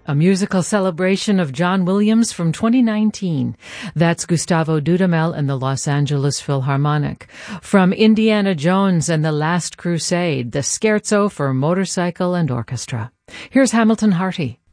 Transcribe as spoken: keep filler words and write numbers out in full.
a musical celebration of John Williams from twenty nineteen. That's Gustavo Dudamel and the Los Angeles Philharmonic. From Indiana Jones and the Last Crusade, the Scherzo for Motorcycle and Orchestra. Here's Hamilton Harty.